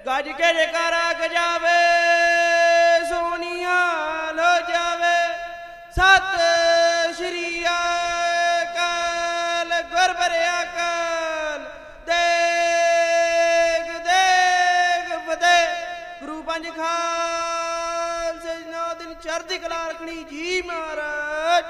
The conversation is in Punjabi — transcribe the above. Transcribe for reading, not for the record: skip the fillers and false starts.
ਗੱਜ ਕੇ ਜੈਕਾਰਾ ਗਜਾਵੇ ਸੋਨੀਆ ਹੋ ਜਾਵੇ। ਸਤਿ ਸ਼੍ਰੀ ਅਕਾਲ ਗੁਰ ਭਰਿਆ ਕਾਲ ਦੇਗ ਦੇਗ ਫਤਿਹ। ਗੁਰੂ ਪੰਜ ਖਾਲਸੇ 9 ਦਿਨ ਚੜ੍ਹਦੀ ਕਲਾ ਰੱਖਣੀ ਜੀ ਮਹਾਰਾਜ।